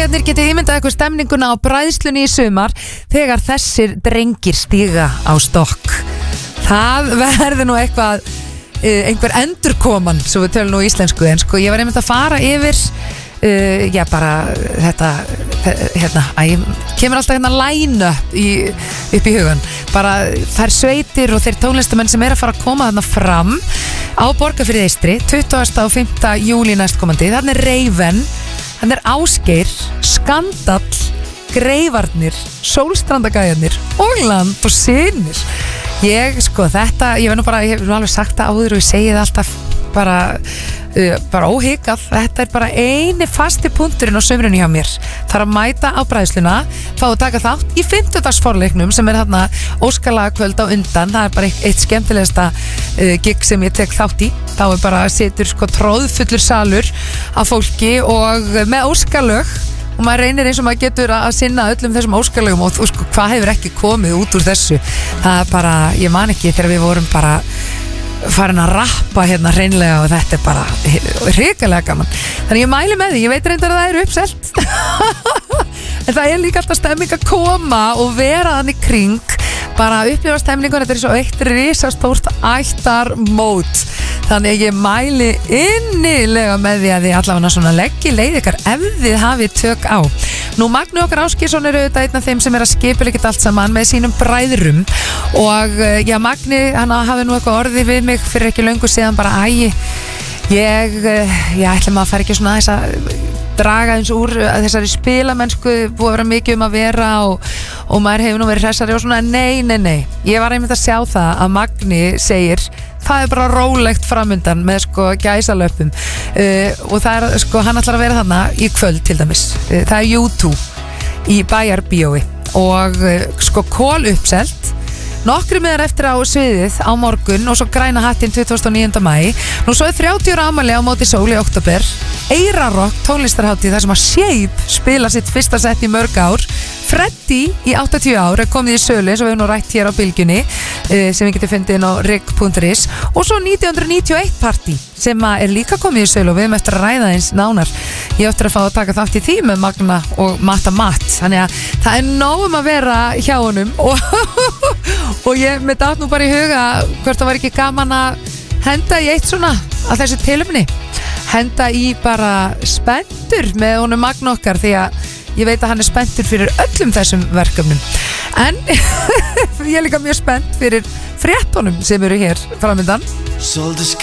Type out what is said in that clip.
gæjarnir getið ímyndað eitthvað stemninguna á bræðslunni í sumar þegar þessir drengir stíga á stokk. Það verður nú eitthvað, einhver endurkoman, svo við tölum nú íslensku, en sko ég var einmitt að fara yfir, já bara þetta, kemur alltaf line upp í hugan, bara þær sveitir og þeir tónlistamenn sem að fara að koma þarna fram á Borgarfirði Eystri 20. og 5. júlí næstkomandi. Þarna Raven, þarna Ásgeir, Skandall, Greifarnir, Sólstrandagæjarnir og Land og Synir. Ég verð nú bara, ég hef nú alveg sagt það áður og ég segi það alltaf bara óhikað, þetta bara eini fasti punkturinn á sömrunni hjá mér. Það að mæta á bræðsluna, fá að taka þátt í 50-dagsforleiknum sem þarna óskalagakvöld á undan. Það bara eitt skemmtilegasta gig sem ég tek þátt í. Þá bara situr tróðfullur salur af fólki og með óskalög og maður reynir eins og maður getur að sinna öllum þessum óskalögum og hvað hefur ekki komið út úr þessu. Það bara, ég man ekki þegar við vorum bara farin að rappa hérna hreinlega og þetta bara hrikalega gaman. Þannig ég mæli með því, ég veit reyndar að það uppselt en það líka alltaf stemming að koma og vera þannig kring, bara að upplifa stemningur. Þetta svo eitt risastórt ættarmót, þannig ég mæli innilega með því að þið allavega svona leggi leið ykkar ef þið hafið tök á. Nú Magni okkar Ásgeirsson auðvitað einn af þeim sem að skipuleggja allt saman með sínum bræðrum og já, Magni, hann hafi nú eitthvað orðið við mig fyrir ekki löngu síðan, bara ég ætla maður að fara ekki svona þess að draga eins úr þessari spilamennsku, búið að vera mikið að vera og maður hefur nú verið hressari og svona, nei, ég var einmitt að sjá það að Magni segir það bara rólegt framundan með gæsalöpum og það hann ætlar að vera þarna í kvöld til dæmis, það U2 í Bæjarbíói og kól uppselt, nokkru meðar eftir á sviðið á morgun og svo græna hattinn 29. maí. Nú svo 30 ára afmæli á móti sól í október, Eyrarokk tónlistarhátíð þar sem að Shape spila sitt fyrsta sett í mörg ár. Freddy í 80 ár er komið í sölu eins og við hefum nú rætt hér á Bylgjunni sem við getum fundið inn á rig.is og svo 1991 partí sem er líka komið í sölu og við hefum eftir að ræða eins nánar. Ég eftir að fá að taka þátt í því með Magna og Matta Matt, þannig að það er nóg að vera hjá honum og ég með datt nú bara í huga hvort það var ekki gaman að henda í eitt svona að þessu tilumni, henda í bara spenntur með honum Magna okkar því að ég veit að hann er spenntur fyrir öllum þessum verkefnum en ég er líka mjög spennt fyrir fréttunum sem eru hér framöndan.